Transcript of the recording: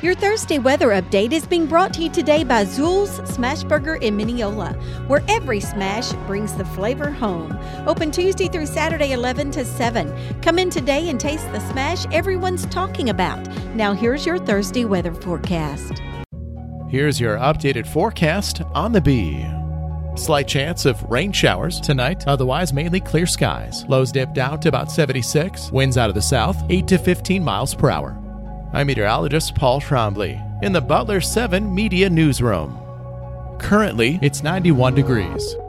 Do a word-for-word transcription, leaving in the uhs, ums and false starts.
Your Thursday weather update is being brought to you today by Zool's Smash Burger in Mineola, where every smash brings the flavor home. Open Tuesday through Saturday, eleven to seven. Come in today and taste the smash everyone's talking about. Now here's your Thursday weather forecast. Here's your updated forecast on the Bee. Slight chance of rain showers tonight, otherwise mainly clear skies. Lows dip down to about seventy-six, winds out of the south, eight to fifteen miles per hour. I'm meteorologist Paul Trombley in the Butler seven Media Newsroom. Currently, it's ninety-one degrees.